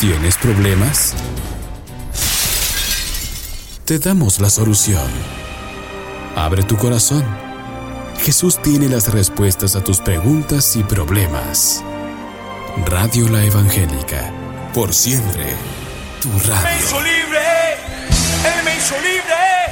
¿Tienes problemas? Te damos la solución. Abre tu corazón. Jesús tiene las respuestas a tus preguntas y problemas. Radio La Evangélica. Por siempre, tu radio. Me hizo libre, Él me hizo libre.